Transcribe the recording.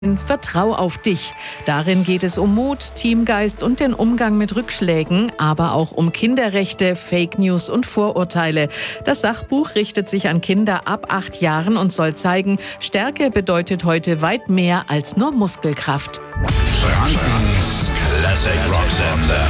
Vertrau auf dich. Darin geht es um Mut, Teamgeist und den Umgang mit Rückschlägen, aber auch um Kinderrechte, Fake News und Vorurteile. Das Sachbuch richtet sich an Kinder ab 8 Jahren und soll zeigen, Stärke bedeutet heute weit mehr als nur Muskelkraft. Frankens Classic Rock Sender.